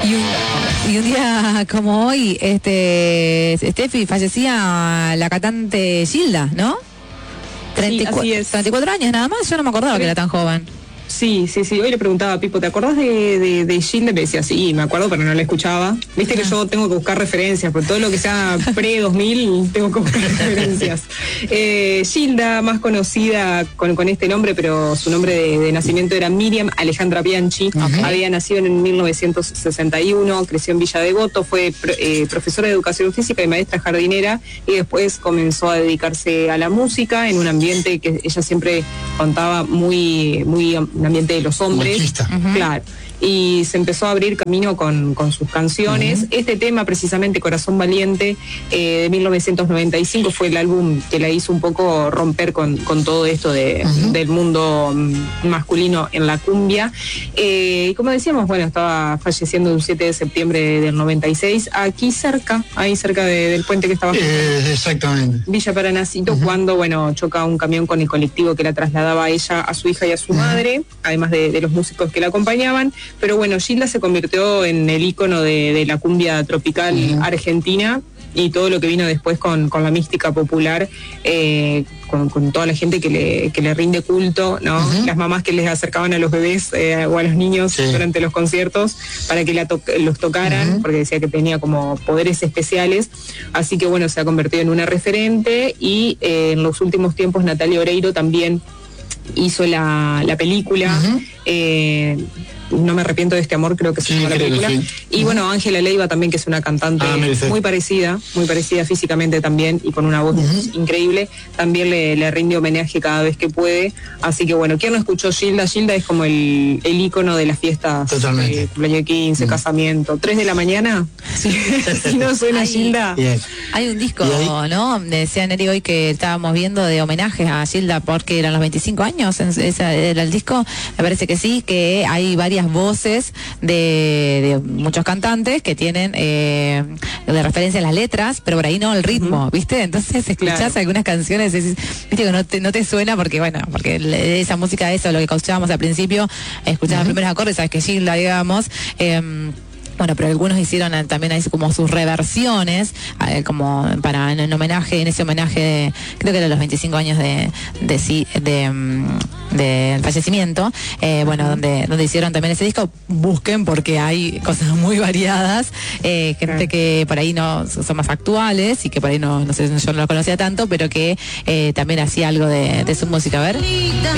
Y un día como hoy, Steffi, fallecía la cantante Gilda, ¿no? Sí, así es. 34 años nada más, yo no me acordaba que era tan joven. Sí. Hoy le preguntaba a Pipo, ¿te acordás de Gilda? Me decía, sí, me acuerdo, pero no la escuchaba. Viste que yo tengo que buscar referencias, por todo lo que sea pre-2000 tengo que buscar referencias. Gilda, más conocida con este nombre, pero su nombre de nacimiento era Miriam Alejandra Bianchi. Okay. Había nacido en 1961, creció en Villa Devoto, fue profesora de educación física y maestra jardinera, y después comenzó a dedicarse a la música en un ambiente que ella siempre contaba muy un ambiente de los hombres. Machista. Claro. Y se empezó a abrir camino con sus canciones. Este tema, precisamente, Corazón Valiente, de 1995, fue el álbum que la hizo un poco romper con todo esto del mundo masculino en la cumbia. Y como decíamos, bueno, estaba falleciendo el 7 de septiembre del 96, aquí cerca, ahí cerca del puente que estaba... exactamente. Villa Paranacito, cuando, bueno, choca un camión con el colectivo que la trasladaba a ella, a su hija y a su madre, además de los músicos que la acompañaban. Pero bueno, Gilda se convirtió en el ícono de la cumbia tropical argentina, y todo lo que vino después con la mística popular, con toda la gente que le rinde culto, ¿no? Las mamás que les acercaban a los bebés o a los niños durante los conciertos para que los tocaran, porque decía que tenía como poderes especiales. Así que bueno, se ha convertido en una referente, y en los últimos tiempos Natalia Oreiro también hizo la película. No me arrepiento de este amor, creo que se llama la película. Sí. Y bueno, Ángela Leiva también, que es una cantante muy parecida físicamente también, y con una voz increíble, también le rinde homenaje cada vez que puede. Así que bueno, ¿quién no escuchó Gilda? Gilda es como el ícono de las fiestas. Totalmente. Cumpleaños de 15, casamiento, 3 de la mañana. Si no suena Gilda. Hay un disco, ¿no? Decía Neri hoy que estábamos viendo de homenajes a Gilda porque eran los 25 años, ese era el disco. Me parece que sí, que hay varias voces de muchos cantantes que tienen de referencia a las letras, pero por ahí no el ritmo, ¿viste? Entonces escuchás algunas canciones, viste que no te suena porque esa música, eso, lo que escuchábamos al principio, escuchás los primeros acordes, sabes que Gilda, digamos. Bueno, pero algunos hicieron también ahí como sus reversiones, como para en ese homenaje creo que era los 25 años del fallecimiento, bueno, donde hicieron también ese disco. Busquen porque hay cosas muy variadas, gente que por ahí no son más actuales y que por ahí no sé, yo no lo conocía tanto, pero que también hacía algo de su música. A ver.